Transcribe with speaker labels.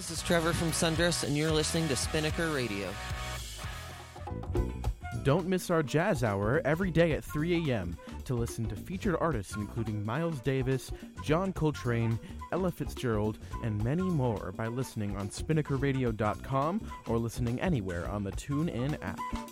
Speaker 1: This is Trevor from Sundress, and you're listening to Spinnaker Radio.
Speaker 2: Don't miss our Jazz Hour every day at 3 a.m. to listen to featured artists including Miles Davis, John Coltrane, Ella Fitzgerald, and many more by listening on SpinnakerRadio.com or listening anywhere on the TuneIn app.